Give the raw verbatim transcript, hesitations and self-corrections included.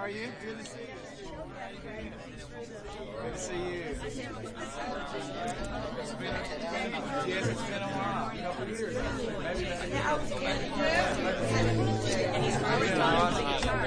are you? Good to see you. Good to see you. It's been, yes, it's been a while. A couple of years. Maybe. Maybe.